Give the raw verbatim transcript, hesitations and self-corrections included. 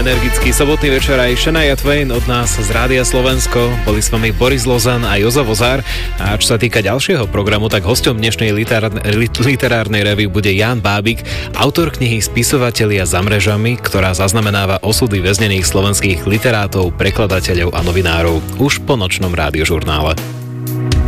energický sobotný večer aj Shania Twain od nás z Rádia Slovensko. Boli s vami Boris Lozan a Jozo Vozár. A čo sa týka ďalšieho programu, tak hosťom dnešnej literárne, literárnej revue bude Ján Bábik, autor knihy Spisovatelia za mrežami, ktorá zaznamenáva osudy väznených slovenských literátov, prekladateľov a novinárov už po nočnom rádiožurnále.